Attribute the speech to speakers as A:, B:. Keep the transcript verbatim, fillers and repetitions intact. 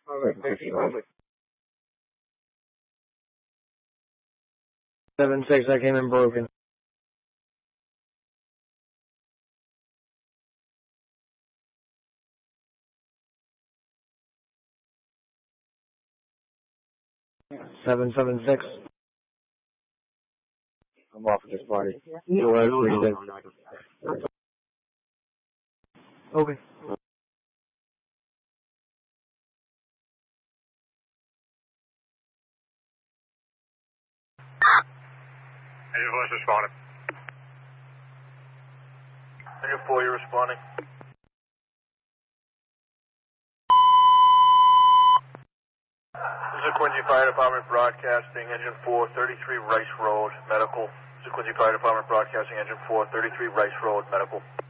A: Seven six, I came in broken. Seven seven six. I'm off of this party. No, no, no, no, no. Okay.
B: Engine four is responding. Engine four, you're responding. This is Quincy Fire Department Broadcasting, Engine four, thirty-three Rice Road, Medical. This is Quincy Fire Department Broadcasting, Engine four, thirty-three Rice Road, Medical.